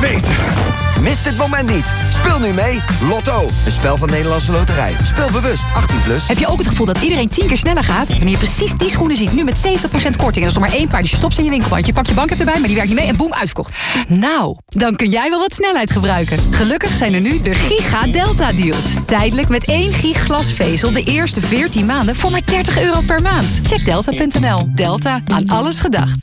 weten. Mis dit moment niet. Speel nu mee. Lotto, een spel van Nederlandse Loterij. Speel bewust, 18+. Heb je ook het gevoel dat iedereen 10 keer sneller gaat? Wanneer je precies die schoenen ziet, nu met 70% korting... en dat is nog maar 1 paar, dus je stopt ze in je winkelmand. Je pakt je bank erbij, maar die werkt niet mee en boem, uitverkocht. Nou, dan kun jij wel wat snelheid gebruiken. Gelukkig zijn er nu de Giga Delta Deals. Tijdelijk met 1 gig glasvezel de eerste 14 maanden voor maar €30 per maand. Check delta.nl. Delta, aan alles gedacht.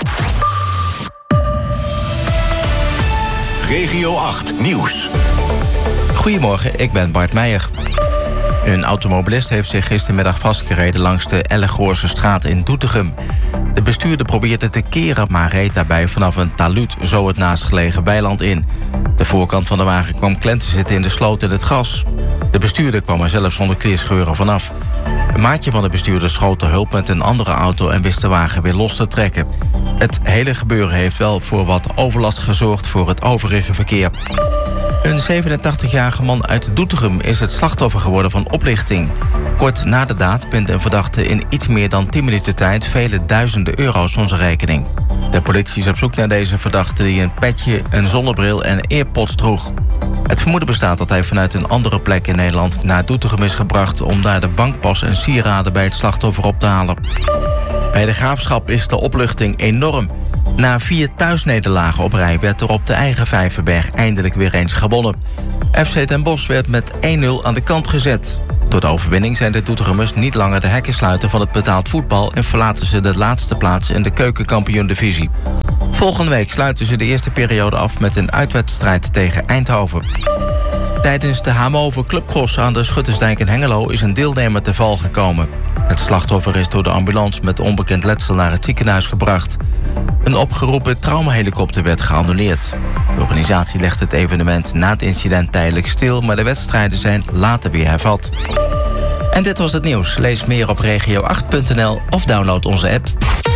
Regio 8 Nieuws. Goedemorgen, ik ben Bart Meijer. Een automobilist heeft zich gistermiddag vastgereden langs de Ellegoorse straat in Doetinchem. De bestuurder probeerde te keren, maar reed daarbij vanaf een taluut zo het naastgelegen weiland in. De voorkant van de wagen kwam klem te zitten in de sloot in het gras. De bestuurder kwam er zelf zonder kleerscheuren vanaf. Een maatje van de bestuurder schoot de hulp met een andere auto en wist de wagen weer los te trekken. Het hele gebeuren heeft wel voor wat overlast gezorgd voor het overige verkeer. Een 87-jarige man uit Doetinchem is het slachtoffer geworden van oplichting. Kort na de daad bindt een verdachte in iets meer dan 10 minuten tijd vele duizenden euro's van zijn rekening. De politie is op zoek naar deze verdachte die een petje, een zonnebril en AirPods droeg. Het vermoeden bestaat dat hij vanuit een andere plek in Nederland naar Doetinchem is gebracht om daar de bankpas en sieraden bij het slachtoffer op te halen. Bij de Graafschap is de opluchting enorm. Na 4 thuisnederlagen op rij werd er op de eigen Vijverberg eindelijk weer eens gewonnen. FC Den Bosch werd met 1-0 aan de kant gezet. Door de overwinning zijn de Doetinchamers niet langer de hekkensluiter van het betaald voetbal en verlaten ze de laatste plaats in de keukenkampioen-divisie. Volgende week sluiten ze de eerste periode af met een uitwedstrijd tegen Eindhoven. Tijdens de Hamover Clubcross aan de Schuttersdijk in Hengelo is een deelnemer te val gekomen. Het slachtoffer is door de ambulance met onbekend letsel naar het ziekenhuis gebracht. Een opgeroepen traumahelikopter werd geannuleerd. De organisatie legt het evenement na het incident tijdelijk stil, maar de wedstrijden zijn later weer hervat. En dit was het nieuws. Lees meer op regio8.nl of download onze app.